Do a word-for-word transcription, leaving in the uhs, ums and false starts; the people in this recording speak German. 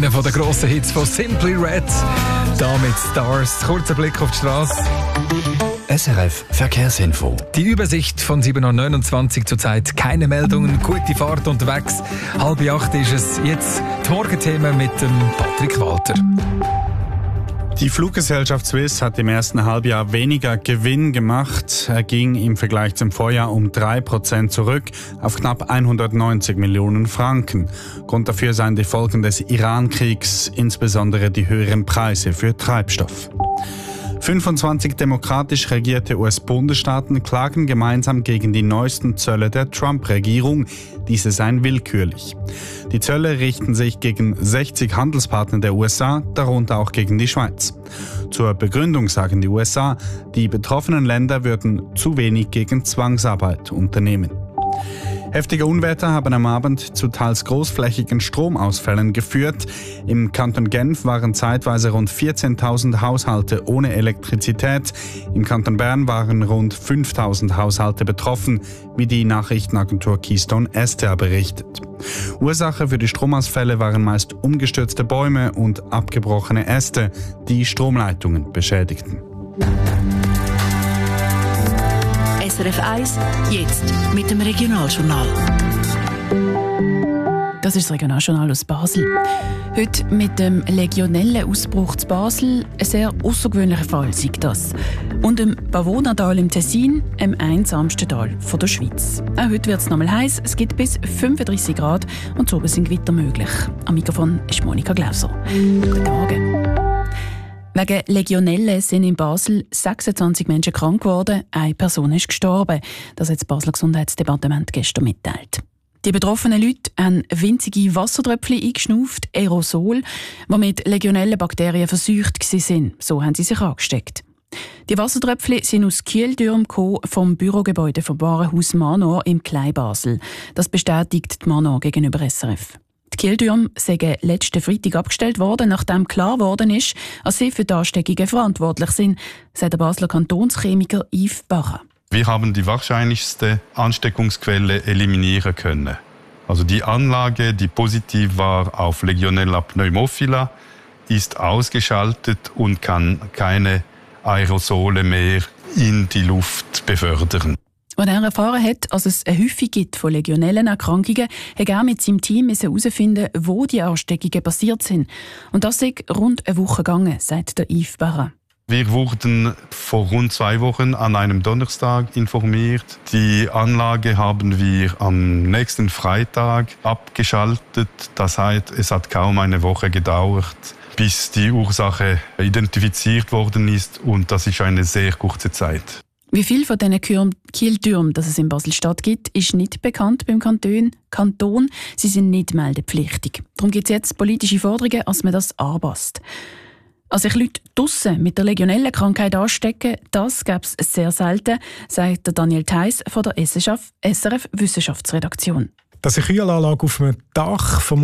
einer der grossen Hits von Simply Red. Da mit Stars. Kurzer Blick auf die Straße. S R F Verkehrsinfo. Die Übersicht von sieben Uhr neunundzwanzig zurzeit. Keine Meldungen, gute Fahrt unterwegs. Halb acht ist es. Jetzt die Morgenthemen mit dem Patrick Walter. Die Fluggesellschaft Swiss hat im ersten Halbjahr weniger Gewinn gemacht. Er ging im Vergleich zum Vorjahr um drei Prozent zurück auf knapp hundertneunzig Millionen Franken. Grund dafür seien die Folgen des Iran-Kriegs, insbesondere die höheren Preise für Treibstoff. fünfundzwanzig demokratisch regierte U S-Bundesstaaten klagen gemeinsam gegen die neuesten Zölle der Trump-Regierung. Diese seien willkürlich. Die Zölle richten sich gegen sechzig Handelspartner der U S A, darunter auch gegen die Schweiz. Zur Begründung sagen die U S A, die betroffenen Länder würden zu wenig gegen Zwangsarbeit unternehmen. Heftige Unwetter haben am Abend zu teils großflächigen Stromausfällen geführt. Im Kanton Genf waren zeitweise rund vierzehntausend Haushalte ohne Elektrizität. Im Kanton Bern waren rund fünftausend Haushalte betroffen, wie die Nachrichtenagentur Keystone S T A berichtet. Ursache für die Stromausfälle waren meist umgestürzte Bäume und abgebrochene Äste, die Stromleitungen beschädigten. S R F eins, jetzt mit dem Regionaljournal. Das ist das Regionaljournal aus Basel. Heute mit dem Legionellenausbruch zu Basel. Ein sehr außergewöhnlicher Fall sei das. Und im Pavonatal im Tessin, dem einsamsten Tal der Schweiz. Auch heute wird es nochmal heiß. Es gibt bis fünfunddreissig Grad und so sind Gewitter möglich. Am Mikrofon ist Monika Glauser. Guten Morgen. Wegen Legionelle sind in Basel sechsundzwanzig Menschen krank geworden, eine Person ist gestorben. Das hat das Basler Gesundheitsdepartement gestern mitteilt. Die betroffenen Leute haben winzige Wassertröpfchen eingeschnauft, Aerosol, die mit Legionellenbakterien verseucht waren. So haben sie sich angesteckt. Die Wassertröpfchen sind aus Kieldürm vom Bürogebäude vom Warenhaus Manor im Kleinbasel. Das bestätigt die Manor gegenüber S R F. Die Kieldürme sind letzten Freitag abgestellt worden, nachdem klar geworden ist, dass sie für die Ansteckungen verantwortlich sind, sagt der Basler Kantonschemiker Yves Barra. Wir haben die wahrscheinlichste Ansteckungsquelle eliminieren können. Also die Anlage, die positiv war auf Legionella pneumophila, ist ausgeschaltet und kann keine Aerosole mehr in die Luft befördern. Als er erfahren hat, dass es eine Häufung gibt von Legionellenerkrankungen, hat er mit seinem Team herausfinden, wo die Ansteckungen passiert sind. Und das ist rund eine Woche gegangen, sagt der Yves Barra. Wir wurden vor rund zwei Wochen an einem Donnerstag informiert. Die Anlage haben wir am nächsten Freitag abgeschaltet. Das heißt, es hat kaum eine Woche gedauert, bis die Ursache identifiziert worden ist. Und das ist eine sehr kurze Zeit. Wie viel von diesen Kieldürmen, das es in Basel-Stadt gibt, ist nicht bekannt beim Kanton. Kanton. Sie sind nicht meldepflichtig. Darum gibt es jetzt politische Forderungen, dass man das anpasst. Als sich Leute draussen mit der Legionellenkrankheit anstecken, das gäbe es sehr selten, sagt Daniel Theiss von der S R F Wissenschaftsredaktion. Dass eine Kühlanlage auf einem Dach vom